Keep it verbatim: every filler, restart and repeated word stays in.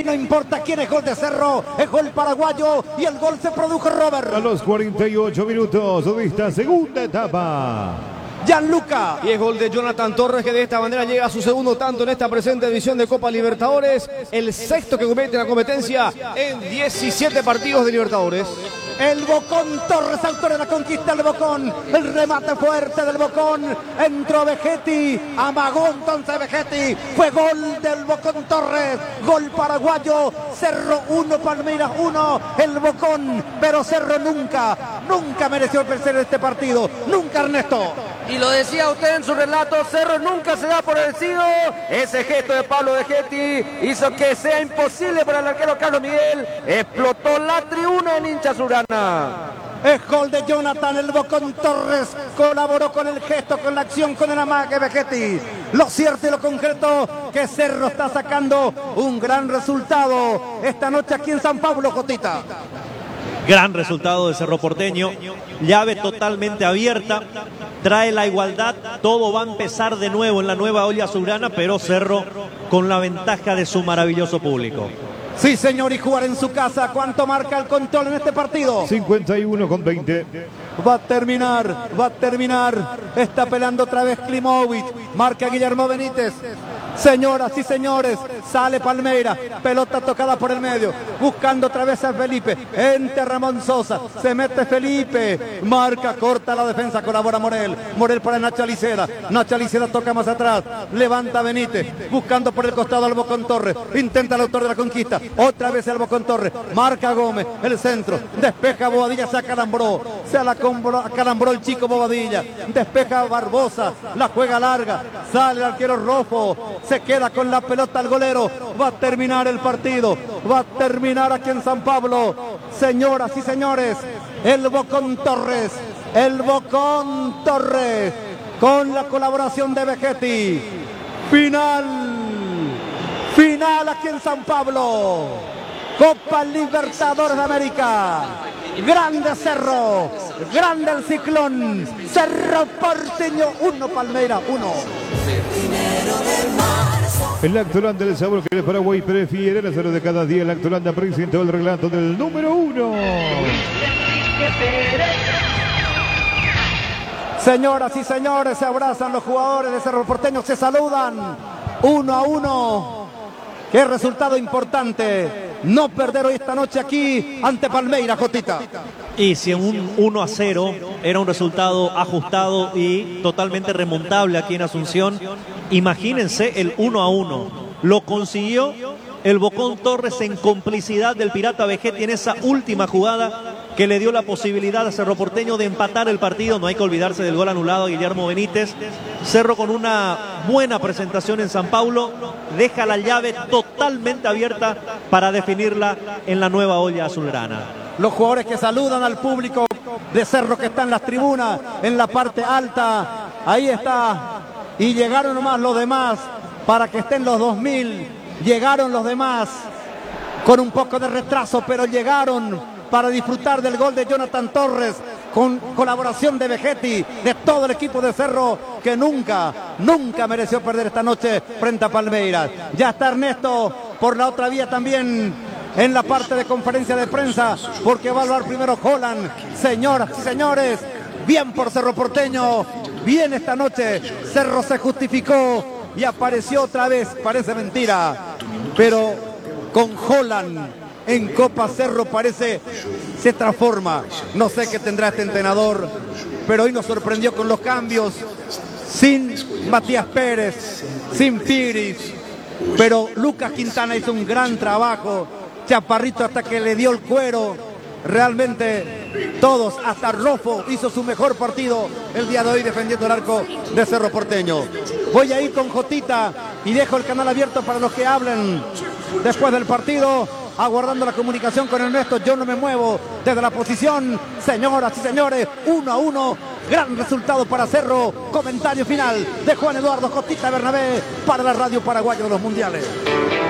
Vegetti, no importa quién es gol de Cerro, es gol paraguayo y el gol se produjo, Robert. A los cuarenta y ocho minutos de esta segunda etapa. Gianluca. Y es gol de Jonathan Torres, que de esta manera llega a su segundo tanto en esta presente edición de Copa Libertadores. El sexto que comete la competencia en diecisiete partidos de Libertadores. El Bocón Torres, autor de la conquista del Bocón. El remate fuerte del Bocón. Entró Vegetti. Amagó entonces Vegetti. Fue gol del Bocón Torres. Gol paraguayo. Cerro uno, Palmeiras uno. El Bocón. Pero Cerro nunca, nunca mereció perder este partido. Nunca, Ernesto. Y lo decía usted en su relato, Cerro nunca se da por vencido. Ese gesto de Pablo Vegetti hizo que sea imposible para el arquero Carlos Miguel. Explotó la tribuna en hincha surana. Es gol de Jonathan, el Bocón Torres colaboró con el gesto, con la acción, con el amague Vegetti. Lo cierto y lo concreto, que Cerro está sacando un gran resultado esta noche aquí en San Pablo, Jotita. Gran resultado de Cerro Porteño, llave totalmente abierta, trae la igualdad, todo va a empezar de nuevo en la nueva olla azulgrana, pero Cerro con la ventaja de su maravilloso público. Sí, señor, y jugar en su casa. ¿Cuánto marca el control en este partido? cincuenta y uno con veinte. Va a terminar, va a terminar. Está peleando otra vez Klimovic. Marca Guillermo Benítez. Señoras y señores, sale Palmeiras, pelota tocada por el medio, buscando otra vez a Felipe, entre Ramón Sosa, se mete Felipe, marca, corta la defensa, colabora Morel, Morel para Nacho Alicera, Nacho Alicera toca más atrás, levanta Benítez, buscando por el costado al Bocón Torres, intenta el autor de la conquista, otra vez el Bocón Torres, marca Gómez, el centro, despeja Bobadilla, se acalambró, se acalambró el chico Bobadilla, despeja Barbosa, la juega larga, sale el arquero Rofo, se queda con la pelota al golero, va a terminar el partido, va a terminar aquí en San Pablo. Señoras y señores, el Bocón Torres, el Bocón Torres, con la colaboración de Vegetti. Final, final aquí en San Pablo, Copa Libertadores de América. Grande Cerro, grande el Ciclón, Cerro Porteño uno, Palmeiras uno. El Lactolanda del sabor que el Paraguay prefiere, el acero de cada día. El Lactolanda presentó el relato del número uno. Señoras y señores, se abrazan los jugadores de Cerro Porteño, se saludan uno a uno. Qué resultado importante. No perder hoy esta noche aquí ante Palmeiras, Jotita. Y si un uno a cero era un resultado ajustado y totalmente remontable aquí en Asunción, imagínense el uno a uno. Lo consiguió el Bocón Torres en complicidad del Pirata Vegetti en esa última jugada que le dio la posibilidad a Cerro Porteño de empatar el partido. No hay que olvidarse del gol anulado a Guillermo Benítez. Cerro con una buena presentación en San Paulo deja la llave totalmente abierta para definirla en la nueva olla azulgrana. Los jugadores que saludan al público de Cerro que está en las tribunas, en la parte alta, ahí está, y llegaron nomás los demás para que estén los dos mil, llegaron los demás con un poco de retraso, pero llegaron para disfrutar del gol de Jonathan Torres, con colaboración de Vegetti, de todo el equipo de Cerro, que nunca, nunca mereció perder esta noche frente a Palmeiras. Ya está Ernesto por la otra vía también en la parte de conferencia de prensa, porque va a hablar primero Holland. Señoras y señores, bien por Cerro Porteño, bien esta noche. Cerro se justificó y apareció otra vez, parece mentira, pero con Holland en Copa Cerro parece se transforma. No sé qué tendrá este entrenador, pero hoy nos sorprendió con los cambios, sin Matías Pérez, sin Piris, pero Lucas Quintana hizo un gran trabajo. Chaparrito hasta que le dio el cuero. Realmente todos, hasta Rofo hizo su mejor partido el día de hoy defendiendo el arco de Cerro Porteño. Voy a ir con Jotita y dejo el canal abierto para los que hablen después del partido, aguardando la comunicación con Ernesto. Yo no me muevo desde la posición. Señoras y señores, uno a uno, gran resultado para Cerro. Comentario final de Juan Eduardo Jotita Bernabé para la Radio Paraguaya de los Mundiales.